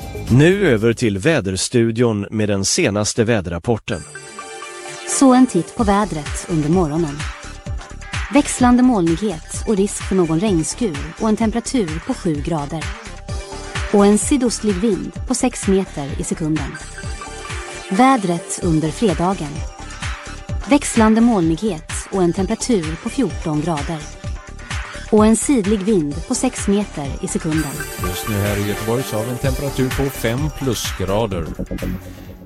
Nu över till väderstudion med den senaste väderrapporten. Så en titt på vädret under morgonen. Växlande molnighet och risk för någon regnskur och en temperatur på 7 grader. Och en sydostlig vind på 6 meter i sekunden. Vädret under fredagen. Växlande molnighet och en temperatur på 14 grader. Och en sydlig vind på 6 meter i sekunden. Just nu här i Göteborg så har vi en temperatur på 5 plusgrader.